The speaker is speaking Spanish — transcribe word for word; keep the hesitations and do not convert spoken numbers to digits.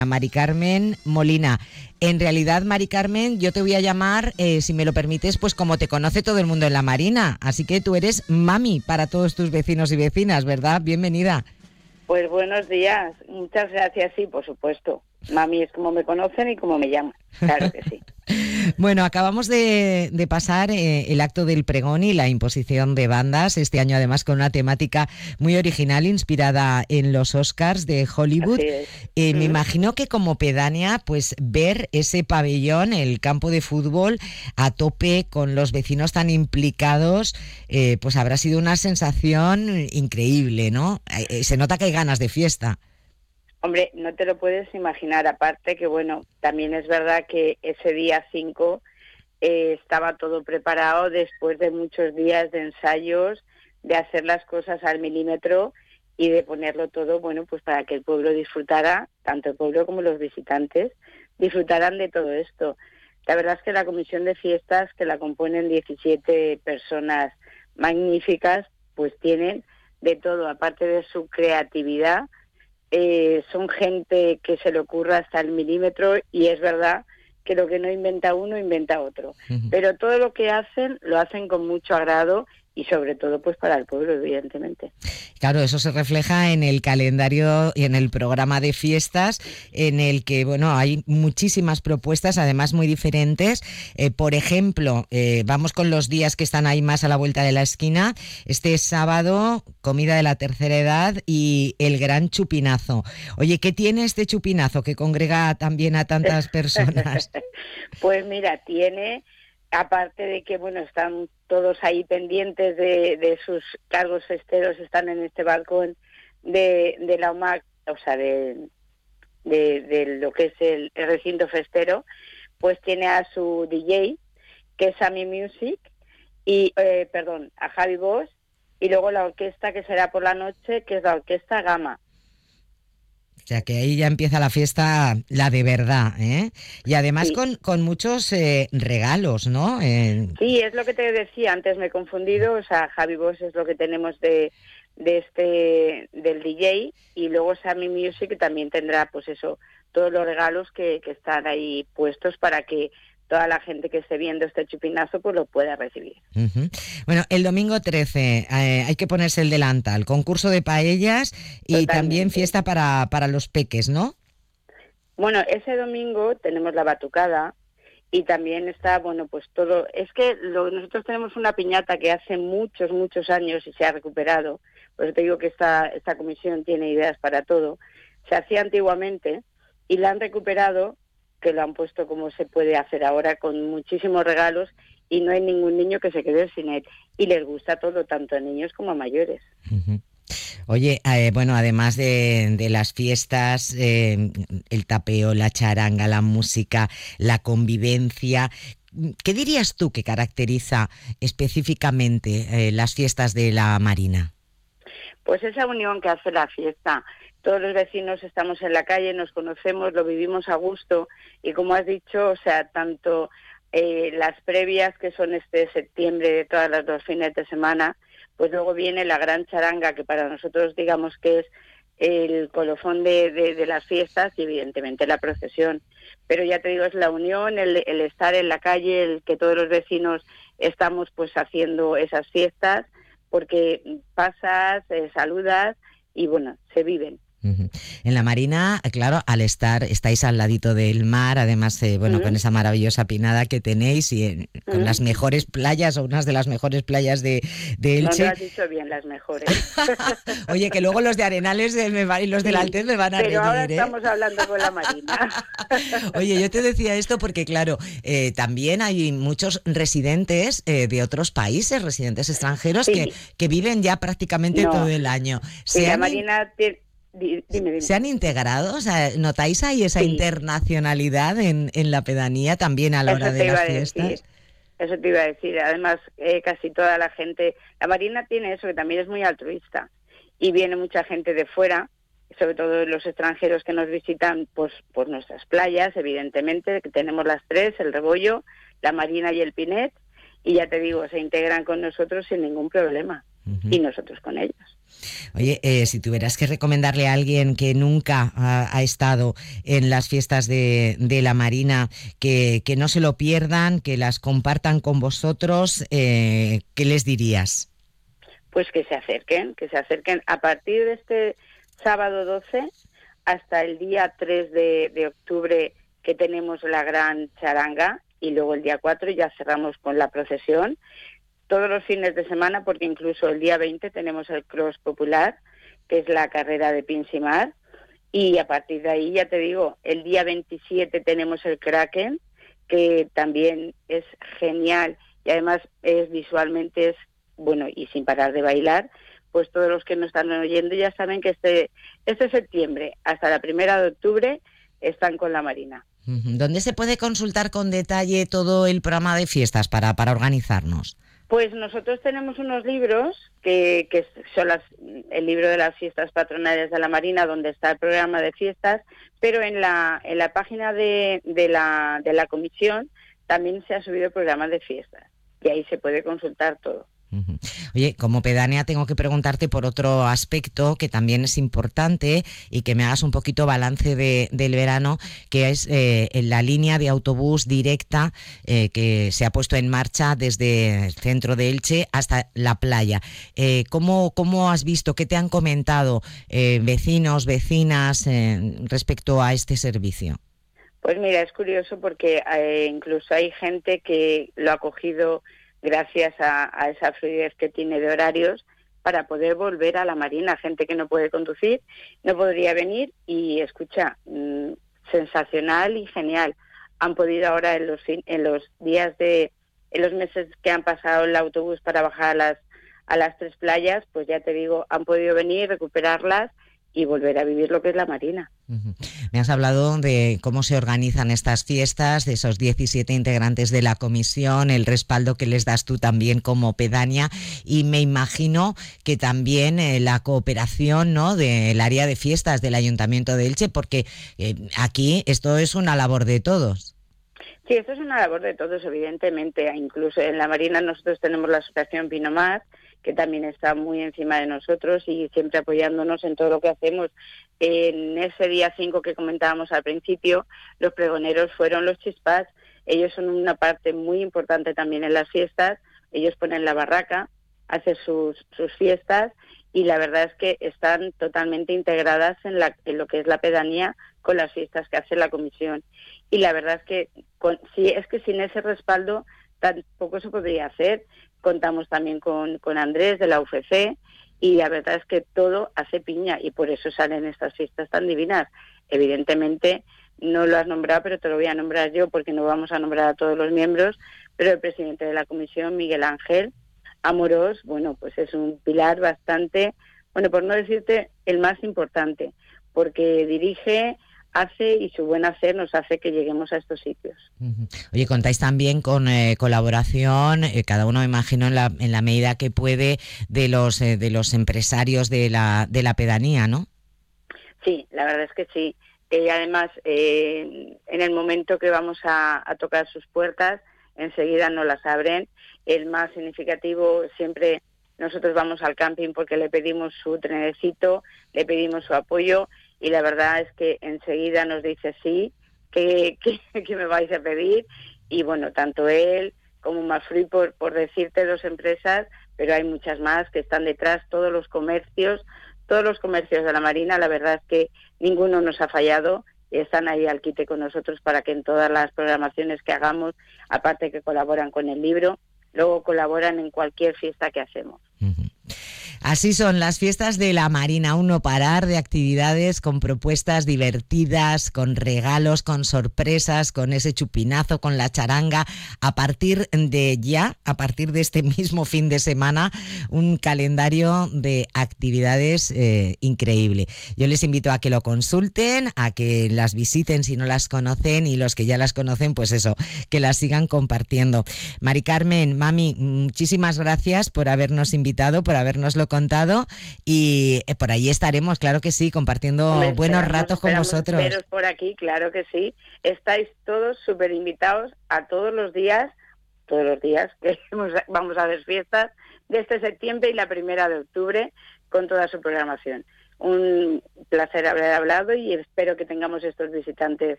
Mari Carmen Molina. En realidad, Mari Carmen, yo te voy a llamar, eh, si me lo permites, pues como te conoce todo el mundo en La Marina. Así que tú eres mami para todos tus vecinos y vecinas, ¿verdad? Bienvenida. Pues buenos días. Muchas gracias, sí, por supuesto. Mami es como me conocen y como me llaman. Claro que sí. Bueno, acabamos de, de pasar eh, el acto del pregón y la imposición de bandas, este año además con una temática muy original inspirada en los Oscars de Hollywood. Eh, mm. Me imagino que como pedánea, pues ver ese pabellón, el campo de fútbol a tope con los vecinos tan implicados, eh, pues habrá sido una sensación increíble, ¿no? Eh, se nota que hay ganas de fiesta. Hombre, no te lo puedes imaginar, aparte que, bueno, también es verdad que ese día cinco eh, estaba todo preparado después de muchos días de ensayos, de hacer las cosas al milímetro y de ponerlo todo, bueno, pues para que el pueblo disfrutara, tanto el pueblo como los visitantes, disfrutaran de todo esto. La verdad es que la comisión de fiestas, que la componen diecisiete personas magníficas, pues tienen de todo, aparte de su creatividad. Eh, son gente que se le ocurra hasta el milímetro y es verdad que lo que no inventa uno, inventa otro. Uh-huh. Pero todo lo que hacen, lo hacen con mucho agrado y sobre todo pues para el pueblo, evidentemente. Claro, eso se refleja en el calendario y en el programa de fiestas, en el que, bueno, hay muchísimas propuestas, además muy diferentes. Eh, por ejemplo, eh, vamos con los días que están ahí más a la vuelta de la esquina. Este sábado, comida de la tercera edad y el gran chupinazo. Oye, ¿qué tiene este chupinazo que congrega también a tantas personas? Pues mira, tiene... Aparte de que, bueno, están todos ahí pendientes de, de sus cargos festeros, están en este balcón de, de la O M A C, o sea, de, de, de lo que es el, el recinto festero, pues tiene a su D J, que es Sammy Music, y, eh, perdón, a Javi Bosch, y luego la orquesta que será por la noche, que es la Orquesta Gama. O sea, que ahí ya empieza la fiesta, la de verdad, ¿eh? Y además sí. con, con muchos eh, regalos, ¿no? Eh... Sí, es lo que te decía, antes me he confundido, o sea, Javi Bosch es lo que tenemos de, de este, del D J, y luego Sammy Music también tendrá, pues eso, todos los regalos que, que están ahí puestos para que toda la gente que esté viendo este chupinazo pues lo pueda recibir. Uh-huh. Bueno, el domingo trece eh, hay que ponerse el delantal, concurso de paellas y Totalmente. También fiesta para, para los peques, ¿no? Bueno, ese domingo tenemos la batucada y también está, bueno, pues todo... Es que lo, nosotros tenemos una piñata que hace muchos, muchos años y se ha recuperado, por eso te digo que esta, esta comisión tiene ideas para todo. Se hacía antiguamente y la han recuperado, que lo han puesto como se puede hacer ahora, con muchísimos regalos, y no hay ningún niño que se quede sin él. Y les gusta todo, tanto a niños como a mayores. Uh-huh. Oye, eh, bueno, además de, de las fiestas, eh, el tapeo, la charanga, la música, la convivencia, ¿qué dirías tú que caracteriza específicamente eh, las fiestas de la Marina? Pues esa unión que hace la fiesta. Todos los vecinos estamos en la calle, nos conocemos, lo vivimos a gusto y como has dicho, o sea, tanto eh, las previas que son este septiembre de todas las dos fines de semana, pues luego viene la gran charanga que para nosotros digamos que es el colofón de, de, de las fiestas y evidentemente la procesión. Pero ya te digo, es la unión, el, el estar en la calle, el que todos los vecinos estamos pues haciendo esas fiestas porque pasas, eh, saludas y bueno, se viven. Uh-huh. En la Marina, claro, al estar, estáis al ladito del mar, además, eh, bueno, uh-huh. con esa maravillosa pinada que tenéis y eh, uh-huh. con las mejores playas o unas de las mejores playas de, de Elche. No lo has dicho bien, las mejores. Oye, que luego los de Arenales de, me va, y los sí, del Altés me van a pero reñir, ahora ¿eh? estamos hablando con la Marina. Oye, yo te decía esto porque, claro, eh, también hay muchos residentes eh, de otros países, residentes extranjeros, sí. que, que viven ya prácticamente no. todo el año. Sí, la Marina... Te... Dime, dime. ¿Se han integrado? O sea, ¿notáis ahí esa sí. internacionalidad en, en la pedanía también a la Eso hora de las fiestas? Decir. Eso te iba a decir. Además, eh, casi toda la gente... La Marina tiene eso, que también es muy altruista. Y viene mucha gente de fuera, sobre todo los extranjeros que nos visitan pues, por nuestras playas, evidentemente, que tenemos las tres, el Rebollo, la Marina y el Pinet. Y ya te digo, se integran con nosotros sin ningún problema. Uh-huh. Y nosotros con ellos. Oye, eh, si tuvieras que recomendarle a alguien que nunca ha, ha estado en las fiestas de, de la Marina, que, que no se lo pierdan, que las compartan con vosotros, eh, ¿qué les dirías? Pues que se acerquen, que se acerquen a partir de este sábado doce hasta el día tres de, de octubre, que tenemos la gran charanga, y luego el día cuatro ya cerramos con la procesión. Todos los fines de semana, porque incluso el día veinte tenemos el Cross Popular, que es la carrera de Pinsimar, y a partir de ahí, ya te digo, el día veintisiete tenemos el Kraken, que también es genial, y además es visualmente es bueno, y sin parar de bailar. Pues todos los que nos están oyendo ya saben que este, este septiembre hasta la primera de octubre están con la Marina. ¿Dónde se puede consultar con detalle todo el programa de fiestas para, para organizarnos? Pues nosotros tenemos unos libros que, que son las, el libro de las fiestas patronales de la Marina, donde está el programa de fiestas, pero en la, en la página de, de, la, de la comisión también se ha subido el programa de fiestas y ahí se puede consultar todo. Oye, como pedánea tengo que preguntarte por otro aspecto que también es importante y que me hagas un poquito balance de, del verano, que es eh, la línea de autobús directa eh, que se ha puesto en marcha desde el centro de Elche hasta la playa. Eh, ¿cómo, ¿Cómo has visto, qué te han comentado eh, vecinos, vecinas eh, respecto a este servicio? Pues mira, es curioso porque eh, incluso hay gente que lo ha cogido gracias a, a esa fluidez que tiene de horarios para poder volver a la Marina. Gente que no puede conducir, no podría venir y escucha, mmm, sensacional y genial. Han podido ahora en los, en los días de, en los meses que han pasado el autobús para bajar a las, a las tres playas, pues ya te digo, han podido venir, recuperarlas y volver a vivir lo que es la Marina. Uh-huh. Me has hablado de cómo se organizan estas fiestas, de esos diecisiete integrantes de la comisión, el respaldo que les das tú también como pedánea, y me imagino que también eh, la cooperación, ¿no?, del área de fiestas del Ayuntamiento de Elche, porque eh, aquí esto es una labor de todos. Sí, esto es una labor de todos, evidentemente. Incluso en la Marina nosotros tenemos la asociación Pinomar, que también está muy encima de nosotros y siempre apoyándonos en todo lo que hacemos. En ese día cinco que comentábamos al principio, los pregoneros fueron los Chispas. Ellos son una parte muy importante también en las fiestas. Ellos ponen la barraca, hacen sus, sus fiestas y la verdad es que están totalmente integradas en, la, en lo que es la pedanía con las fiestas que hace la comisión. Y la verdad es que, con, sí, es que sin ese respaldo tampoco se podría hacer. Contamos también con, con Andrés de la U F C y la verdad es que todo hace piña y por eso salen estas fiestas tan divinas. Evidentemente no lo has nombrado, pero te lo voy a nombrar yo porque no vamos a nombrar a todos los miembros, pero el presidente de la comisión, Miguel Ángel Amorós, bueno, pues es un pilar bastante, bueno, por no decirte el más importante, porque dirige, hace y su buen hacer nos hace que lleguemos a estos sitios. Uh-huh. Oye, contáis también con eh, colaboración, eh, cada uno me imagino en la, en la medida que puede, de los eh, de los empresarios de la de la pedanía, ¿no? Sí, la verdad es que sí. Y eh, además, eh, en el momento que vamos a, a tocar sus puertas, enseguida nos las abren. El más significativo, siempre nosotros vamos al camping porque le pedimos su trenecito, le pedimos su apoyo y la verdad es que enseguida nos dice sí, que, que, que me vais a pedir. Y bueno, tanto él como Mafrui, por, por decirte dos empresas, pero hay muchas más que están detrás, todos los comercios, todos los comercios de la Marina, la verdad es que ninguno nos ha fallado, están ahí al quite con nosotros para que en todas las programaciones que hagamos, aparte que colaboran con el libro, luego colaboran en cualquier fiesta que hacemos. Uh-huh. Así son las fiestas de la Marina, un no parar de actividades con propuestas divertidas, con regalos, con sorpresas, con ese chupinazo, con la charanga. A partir de ya, a partir de este mismo fin de semana, un calendario de actividades eh, increíble. Yo les invito a que lo consulten, a que las visiten si no las conocen y los que ya las conocen, pues eso, que las sigan compartiendo. Mari Carmen, mami, muchísimas gracias por habernos invitado, por habernoslo contado y por ahí estaremos, claro que sí, compartiendo Hombre, buenos ratos con vosotros. Veros por aquí, claro que sí. Estáis todos súper invitados a todos los días, todos los días que vamos a ver fiestas de este septiembre y la primera de octubre, con toda su programación. Un placer haber hablado y espero que tengamos estos visitantes